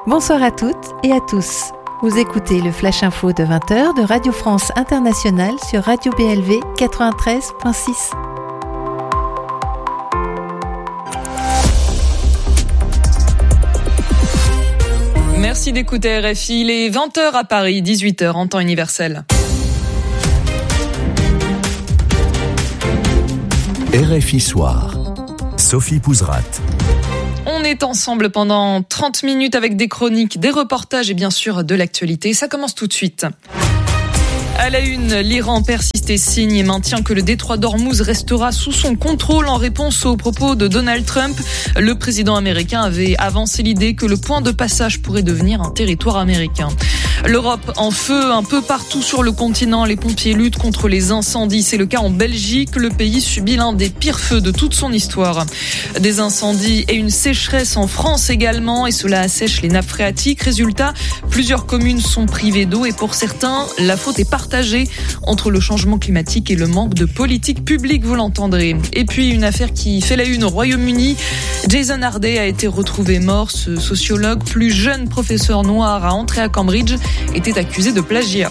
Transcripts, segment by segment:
Bonsoir à toutes et à tous. Vous écoutez le Flash Info de 20h de Radio France Internationale sur Radio BLV 93.6. Merci d'écouter RFI, il est 20h à Paris, 18h en temps universel. RFI Soir, Sophie Pouzrat. On est ensemble pendant 30 minutes avec des chroniques, des reportages et bien sûr de l'actualité. Ça commence tout de suite. À la une, l'Iran persiste et signe et maintient que le détroit d'Ormuz restera sous son contrôle en réponse aux propos de Donald Trump. Le président américain avait avancé l'idée que le point de passage pourrait devenir un territoire américain. L'Europe en feu un peu partout sur le continent. Les pompiers luttent contre les incendies. C'est le cas en Belgique. Le pays subit l'un des pires feux de toute son histoire. Des incendies et une sécheresse en France également. Et cela assèche les nappes phréatiques. Résultat, plusieurs communes sont privées d'eau et pour certains, la faute est partagée entre le changement climatique et le manque de politique publique, vous l'entendrez. Et puis une affaire qui fait la une au Royaume-Uni. Jason Harday a été retrouvé mort. Ce sociologue, plus jeune professeur noir à entrer à Cambridge, était accusé de plagiat.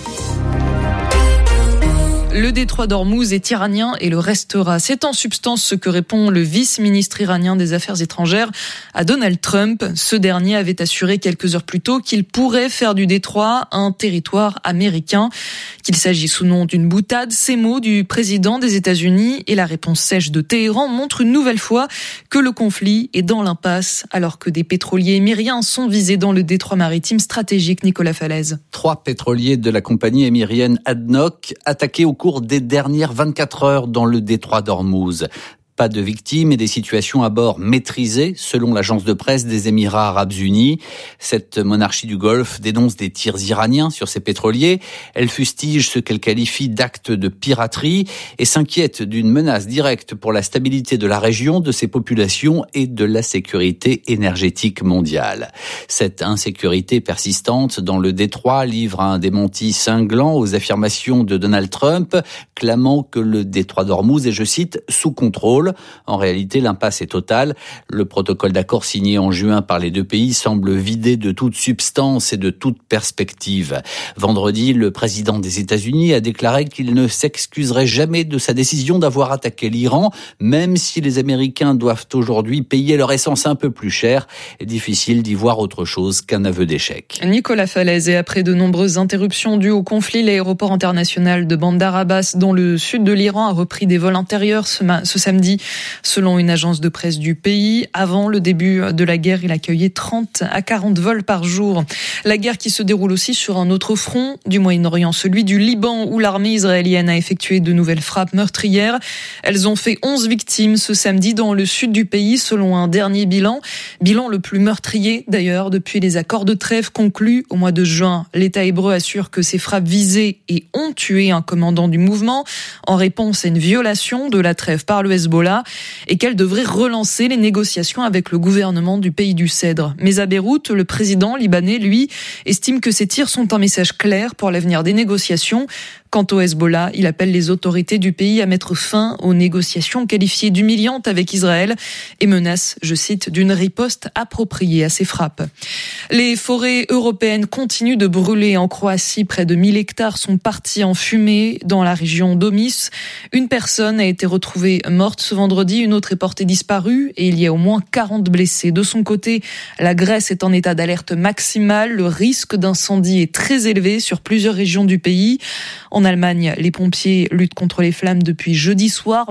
Le détroit d'Ormuz est iranien et le restera. C'est en substance ce que répond le vice-ministre iranien des Affaires étrangères à Donald Trump. Ce dernier avait assuré quelques heures plus tôt qu'il pourrait faire du détroit un territoire américain, qu'il s'agisse ou non d'une boutade. Ces mots du président des États-Unis et la réponse sèche de Téhéran montrent une nouvelle fois que le conflit est dans l'impasse, alors que des pétroliers émiriens sont visés dans le détroit maritime stratégique. Nicolas Falaise. 3 pétroliers de la compagnie émirienne ADNOC attaqués au cours des dernières 24 heures dans le détroit d'Ormuz. Pas de victimes et des situations à bord maîtrisées, selon l'agence de presse des Émirats arabes unis. Cette monarchie du Golfe dénonce des tirs iraniens sur ses pétroliers. Elle fustige ce qu'elle qualifie d'actes de piraterie et s'inquiète d'une menace directe pour la stabilité de la région, de ses populations et de la sécurité énergétique mondiale. Cette insécurité persistante dans le détroit livre un démenti cinglant aux affirmations de Donald Trump, clamant que le détroit d'Ormuz est, je cite, sous contrôle. En réalité, l'impasse est totale. Le protocole d'accord signé en juin par les deux pays semble vidé de toute substance et de toute perspective. Vendredi, le président des États-Unis a déclaré qu'il ne s'excuserait jamais de sa décision d'avoir attaqué l'Iran, même si les Américains doivent aujourd'hui payer leur essence un peu plus cher. Difficile d'y voir autre chose qu'un aveu d'échec. Nicolas Falaise, et après de nombreuses interruptions dues au conflit, l'aéroport international de Bandar Abbas, dans le sud de l'Iran, a repris des vols intérieurs ce samedi. Selon une agence de presse du pays, avant le début de la guerre, il accueillait 30 à 40 vols par jour. La guerre qui se déroule aussi sur un autre front du Moyen-Orient, celui du Liban, où l'armée israélienne a effectué de nouvelles frappes meurtrières. Elles ont fait 11 victimes ce samedi dans le sud du pays, selon un dernier bilan. Bilan le plus meurtrier d'ailleurs depuis les accords de trêve conclus au mois de juin. L'État hébreu assure que ces frappes visaient et ont tué un commandant du mouvement en réponse à une violation de la trêve par le Hezbollah, et qu'elle devrait relancer les négociations avec le gouvernement du pays du Cèdre. Mais à Beyrouth, le président libanais, lui, estime que ces tirs sont un message clair pour l'avenir des négociations. Quant au Hezbollah, il appelle les autorités du pays à mettre fin aux négociations qualifiées d'humiliantes avec Israël et menace, je cite, d'une riposte appropriée à ces frappes. Les forêts européennes continuent de brûler en Croatie. Près de 1000 hectares sont partis en fumée dans la région d'Omis. Une personne a été retrouvée morte ce vendredi, une autre est portée disparue et il y a au moins 40 blessés. De son côté, la Grèce est en état d'alerte maximale. Le risque d'incendie est très élevé sur plusieurs régions du pays. En Allemagne, les pompiers luttent contre les flammes depuis jeudi soir.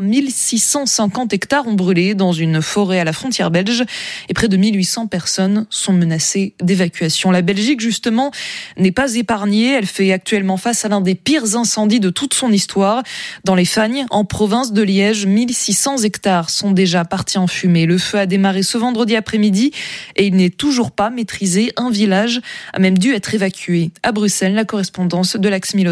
1650 hectares ont brûlé dans une forêt à la frontière belge et près de 1800 personnes sont menacées d'évacuation. La Belgique, justement, n'est pas épargnée. Elle fait actuellement face à l'un des pires incendies de toute son histoire. Dans les Fagnes, en province de Liège, 1600 hectares sont déjà partis en fumée. Le feu a démarré ce vendredi après-midi et il n'est toujours pas maîtrisé. Un village a même dû être évacué. À Bruxelles, la correspondance de l'Ax Milota.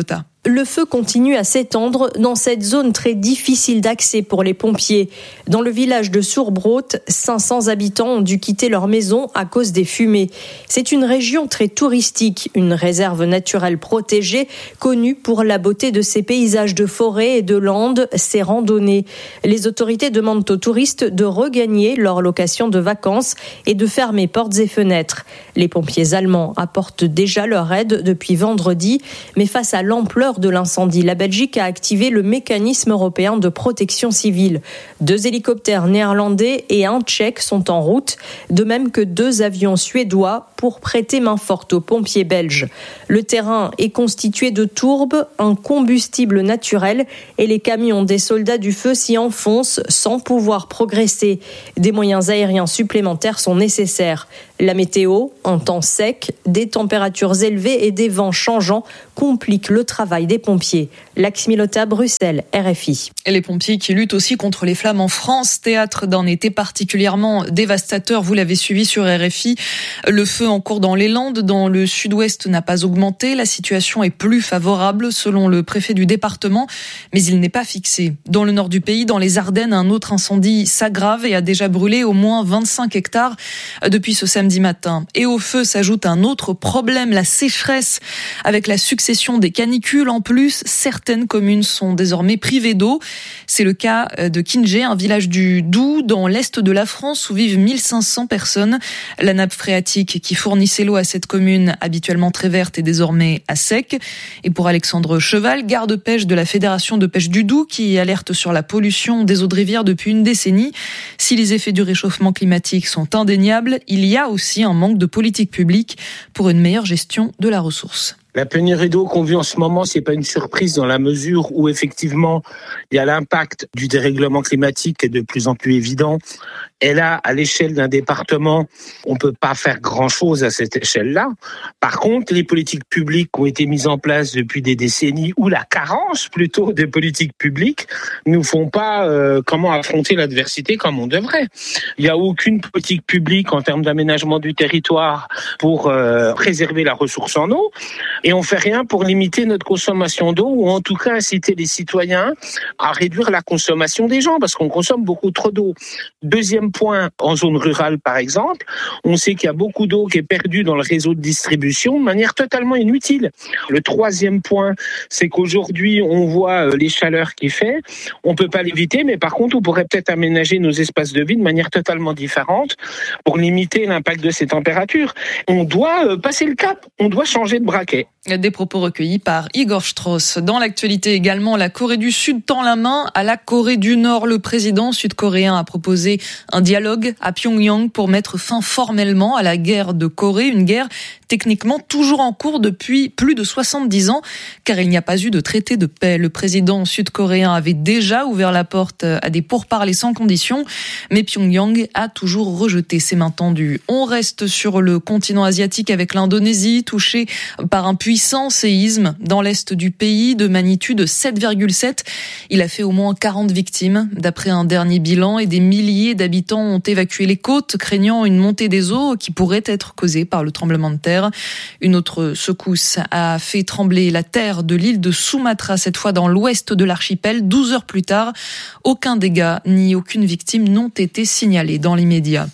Le feu continue à s'étendre dans cette zone très difficile d'accès pour les pompiers. Dans le village de Sourbrot, 500 habitants ont dû quitter leur maison à cause des fumées. C'est une région très touristique, une réserve naturelle protégée, connue pour la beauté de ses paysages de forêt et de landes, ses randonnées. Les autorités demandent aux touristes de regagner leur location de vacances et de fermer portes et fenêtres. Les pompiers allemands apportent déjà leur aide depuis vendredi, mais face à l'ampleur de l'incendie, la Belgique a activé le mécanisme européen de protection civile. 2 hélicoptères néerlandais et un tchèque sont en route, de même que 2 avions suédois pour prêter main forte aux pompiers belges. Le terrain est constitué de tourbes, un combustible naturel, et les camions des soldats du feu s'y enfoncent sans pouvoir progresser. Des moyens aériens supplémentaires sont nécessaires. La météo, un temps sec, des températures élevées et des vents changeants compliquent le travail des pompiers. Lax Milota, Bruxelles, RFI. Et les pompiers qui luttent aussi contre les flammes en France, théâtre d'un été particulièrement dévastateur, vous l'avez suivi sur RFI. Le feu en cours dans les Landes, dans le sud-ouest, n'a pas augmenté. La situation est plus favorable selon le préfet du département, mais il n'est pas fixé. Dans le nord du pays, dans les Ardennes, un autre incendie s'aggrave et a déjà brûlé au moins 25 hectares depuis ce samedi matin. Et au feu s'ajoute un autre problème, la sécheresse. Avec la succession des canicules, en plus, certaines communes sont désormais privées d'eau. C'est le cas de Kinge, un village du Doubs, dans l'est de la France, où vivent 1500 personnes. La nappe phréatique qui fournissait l'eau à cette commune, habituellement très verte, est désormais à sec. Et pour Alexandre Cheval, garde-pêche de la Fédération de pêche du Doubs, qui alerte sur la pollution des eaux de rivière depuis une décennie, si les effets du réchauffement climatique sont indéniables, il y a aussi un manque de politique publique pour une meilleure gestion de la ressource. La pénurie d'eau qu'on vit en ce moment, c'est pas une surprise dans la mesure où effectivement il y a l'impact du dérèglement climatique qui est de plus en plus évident. Et là, à l'échelle d'un département, on peut pas faire grand-chose à cette échelle-là. Par contre, les politiques publiques qui ont été mises en place depuis des décennies, ou la carence plutôt des politiques publiques, nous font pas comment affronter l'adversité comme on devrait. Il y a aucune politique publique en termes d'aménagement du territoire pour préserver la ressource en eau. Et on fait rien pour limiter notre consommation d'eau, ou en tout cas inciter les citoyens à réduire la consommation des gens, parce qu'on consomme beaucoup trop d'eau. Deuxième point, en zone rurale par exemple, on sait qu'il y a beaucoup d'eau qui est perdue dans le réseau de distribution de manière totalement inutile. Le troisième point, c'est qu'aujourd'hui on voit les chaleurs qu'il fait, on peut pas l'éviter, mais par contre on pourrait peut-être aménager nos espaces de vie de manière totalement différente pour limiter l'impact de ces températures. On doit passer le cap, on doit changer de braquet. Des propos recueillis par Igor Strauss. Dans l'actualité également, la Corée du Sud tend la main à la Corée du Nord. Le président sud-coréen a proposé un dialogue à Pyongyang pour mettre fin formellement à la guerre de Corée, une guerre techniquement toujours en cours depuis plus de 70 ans, car il n'y a pas eu de traité de paix. Le président sud-coréen avait déjà ouvert la porte à des pourparlers sans condition, mais Pyongyang a toujours rejeté ses mains tendues. On reste sur le continent asiatique avec l'Indonésie, touchée par un puissant séisme dans l'est du pays de magnitude 7,7. Il a fait au moins 40 victimes, d'après un dernier bilan, et des milliers d'habitants ont évacué les côtes, craignant une montée des eaux qui pourrait être causée par le tremblement de terre. Une autre secousse a fait trembler la terre de l'île de Sumatra, cette fois dans l'ouest de l'archipel. 12 heures plus tard, aucun dégât ni aucune victime n'ont été signalés dans l'immédiat.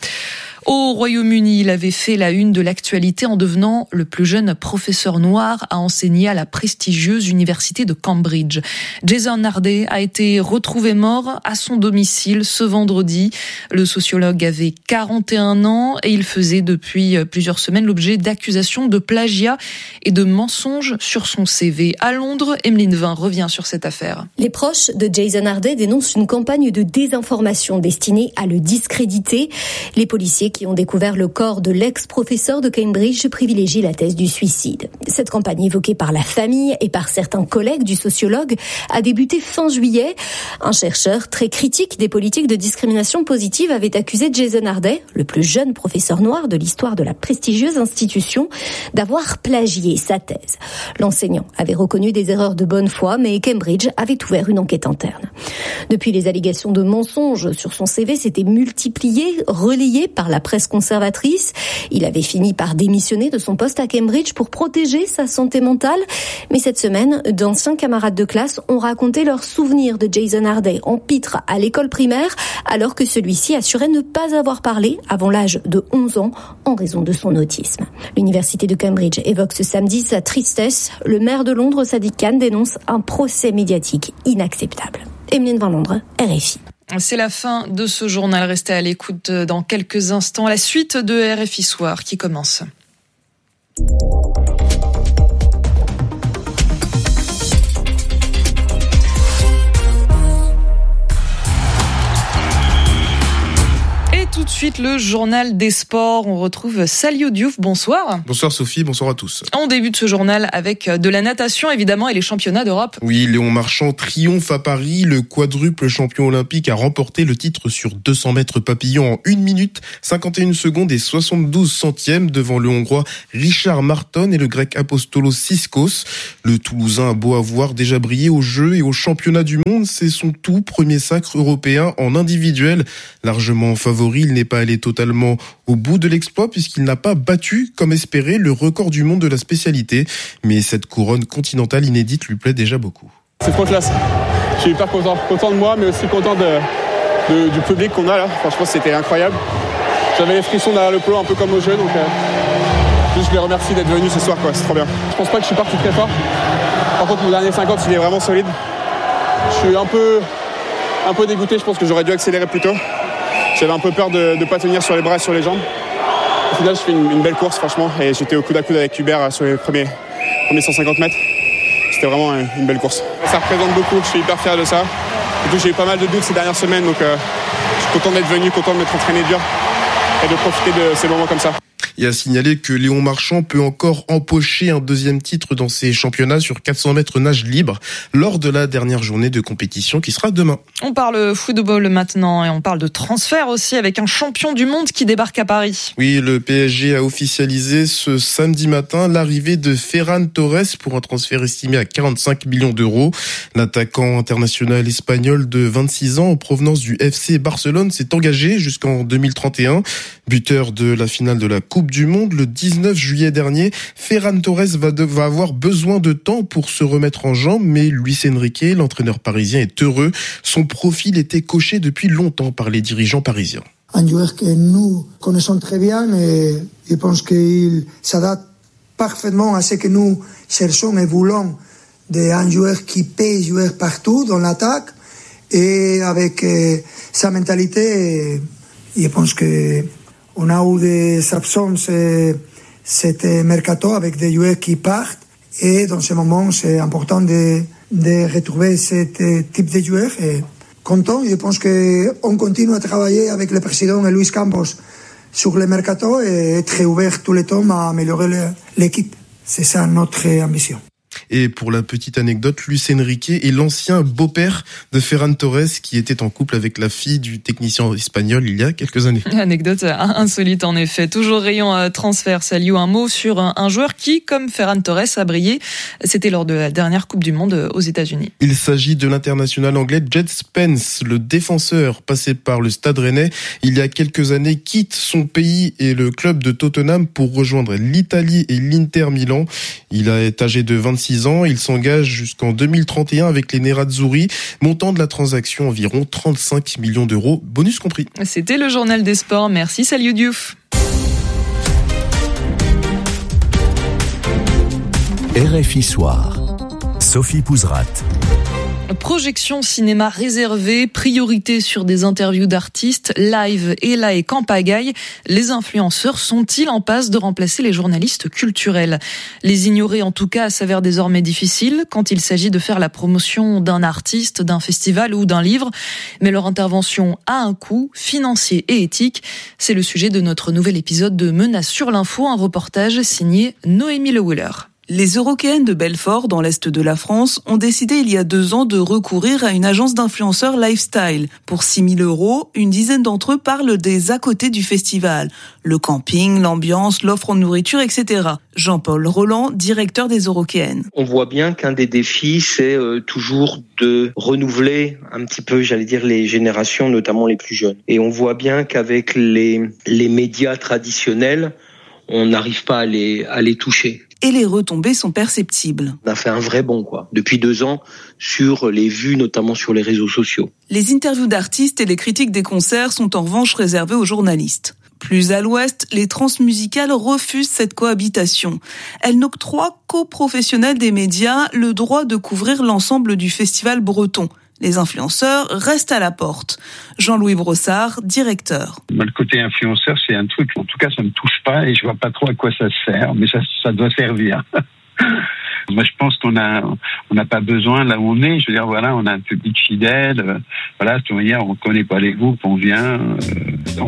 Au Royaume-Uni, il avait fait la une de l'actualité en devenant le plus jeune professeur noir à enseigner à la prestigieuse université de Cambridge. Jason Harday a été retrouvé mort à son domicile ce vendredi. Le sociologue avait 41 ans et il faisait depuis plusieurs semaines l'objet d'accusations de plagiat et de mensonges sur son CV. À Londres, Emeline Vin revient sur cette affaire. Les proches de Jason Harday dénoncent une campagne de désinformation destinée à le discréditer. Les policiers qui ont découvert le corps de l'ex-professeur de Cambridge privilégient la thèse du suicide. Cette campagne évoquée par la famille et par certains collègues du sociologue a débuté fin juillet. Un chercheur très critique des politiques de discrimination positive avait accusé Jason Harday, le plus jeune professeur noir de l'histoire de la prestigieuse institution, d'avoir plagié sa thèse. L'enseignant avait reconnu des erreurs de bonne foi, mais Cambridge avait ouvert une enquête interne. Depuis, les allégations de mensonges sur son CV s'étaient multipliées, relayées par la presse conservatrice. Il avait fini par démissionner de son poste à Cambridge pour protéger sa santé mentale. Mais cette semaine, d'anciens camarades de classe ont raconté leurs souvenirs de Jason Harday en pitre à l'école primaire, alors que celui-ci assurait ne pas avoir parlé avant l'âge de 11 ans en raison de son autisme. L'université de Cambridge évoque ce samedi sa tristesse. Le maire de Londres, Sadiq Khan, dénonce un procès médiatique inacceptable. Emeline Van Londres, RFI. C'est la fin de ce journal. Restez à l'écoute dans quelques instants. La suite de RFI Soir qui commence. Tout de suite, le journal des sports. On retrouve Saliou Diouf. Bonsoir. Bonsoir Sophie, bonsoir à tous. On débute ce journal avec de la natation, évidemment, et les championnats d'Europe. Oui, Léon Marchand triomphe à Paris. Le quadruple champion olympique a remporté le titre sur 200 mètres papillon en 1 minute, 51 secondes et 72 centièmes devant le Hongrois Richard Marton et le Grec Apostolos Siskos. Le Toulousain a beau avoir déjà brillé aux Jeux et aux championnats du monde, c'est son tout premier sacre européen en individuel. Largement favori, il n'est pas allé totalement au bout de l'exploit puisqu'il n'a pas battu, comme espéré, le record du monde de la spécialité. Mais cette couronne continentale inédite lui plaît déjà beaucoup. C'est trop classe. Je suis hyper content de moi, mais aussi content du public qu'on a là. Franchement, c'était incroyable. J'avais les frissons derrière le peloton, un peu comme au jeu, donc je les remercie d'être venus ce soir, quoi. C'est trop bien. Je pense pas que je suis parti très fort. Par contre, mon dernier 50, il est vraiment solide. Je suis un peu dégoûté. Je pense que j'aurais dû accélérer plus tôt. J'avais un peu peur de ne pas tenir sur les bras et sur les jambes. Au final, je fais une belle course, franchement. Et j'étais au coude à coude avec Hubert sur les premiers 150 mètres. C'était vraiment une belle course. Ça représente beaucoup, je suis hyper fier de ça. Surtout, j'ai eu pas mal de doutes ces dernières semaines, donc je suis content d'être venu, content de m'être entraîné dur et de profiter de ces moments comme ça. Et à signaler que Léon Marchand peut encore empocher un deuxième titre dans ses championnats sur 400 mètres nage libre lors de la dernière journée de compétition qui sera demain. On parle football maintenant et on parle de transfert aussi avec un champion du monde qui débarque à Paris. Oui, le PSG a officialisé ce samedi matin l'arrivée de Ferran Torres pour un transfert estimé à 45 millions d'euros. L'attaquant international espagnol de 26 ans en provenance du FC Barcelone s'est engagé jusqu'en 2031. Buteur de la finale de la Coupe du Monde le 19 juillet dernier, Ferran Torres va avoir besoin de temps pour se remettre en jambes, mais Luis Enrique, l'entraîneur parisien, est heureux. Son profil était coché depuis longtemps par les dirigeants parisiens. Un joueur que nous connaissons très bien et je pense qu'il s'adapte parfaitement à ce que nous cherchons et voulons d'un joueur qui peut jouer partout dans l'attaque et avec sa mentalité. Je pense que on a eu des absences cet mercato avec des joueurs qui partent et dans ce moment c'est important de retrouver ce type de joueurs et content. Je pense qu'on continue à travailler avec le président Luis Campos sur le mercato et être ouvert tout le temps à améliorer l'équipe. C'est ça notre ambition. Et pour la petite anecdote, Luis Enrique est l'ancien beau-père de Ferran Torres qui était en couple avec la fille du technicien espagnol il y a quelques années. Anecdote insolite en effet. Toujours rayon transfert, Saliou, un mot sur un joueur qui, comme Ferran Torres, a brillé. C'était lors de la dernière Coupe du Monde aux États-Unis. Il s'agit de l'international anglais Jed Spence, le défenseur passé par le Stade Rennais il y a quelques années, quitte son pays et le club de Tottenham pour rejoindre l'Italie et l'Inter Milan. Il est âgé de 26 ans, il s'engage jusqu'en 2031 avec les Nerazzurri, montant de la transaction environ 35 millions d'euros, bonus compris. C'était le journal des sports, merci Saliou Diouf. RFI Soir, Sophie Pouzrat. Projection cinéma réservée, priorité sur des interviews d'artistes, live, Ella et Campagaille. Les influenceurs sont-ils en passe de remplacer les journalistes culturels ? Les ignorer en tout cas s'avère désormais difficile quand il s'agit de faire la promotion d'un artiste, d'un festival ou d'un livre. Mais leur intervention a un coût financier et éthique. C'est le sujet de notre nouvel épisode de Menace sur l'info, un reportage signé Noémie Le Wheeler. Les Eurockéennes de Belfort, dans l'est de la France, ont décidé il y a 2 ans de recourir à une agence d'influenceurs lifestyle. Pour 6 000 €, une dizaine d'entre eux parlent des à côté du festival. Le camping, l'ambiance, l'offre en nourriture, etc. Jean-Paul Roland, directeur des Eurockéennes. On voit bien qu'un des défis, c'est toujours de renouveler un petit peu, les générations, notamment les plus jeunes. Et on voit bien qu'avec les médias traditionnels, on n'arrive pas à les toucher. Et les retombées sont perceptibles. On a fait un vrai bond, depuis 2 ans, sur les vues, notamment sur les réseaux sociaux. Les interviews d'artistes et les critiques des concerts sont en revanche réservées aux journalistes. Plus à l'ouest, les transmusicales refusent cette cohabitation. Elles n'octroient qu'aux professionnels des médias le droit de couvrir l'ensemble du festival breton. Les influenceurs restent à la porte. Jean-Louis Brossard, directeur. Le côté influenceur, c'est un truc, en tout cas, ça ne me touche pas et je vois pas trop à quoi ça sert, mais ça doit servir. Moi, je pense qu'on n'a pas besoin là où on est. Je veux dire, on a un public fidèle. De toute manière, on connaît pas les groupes, on vient.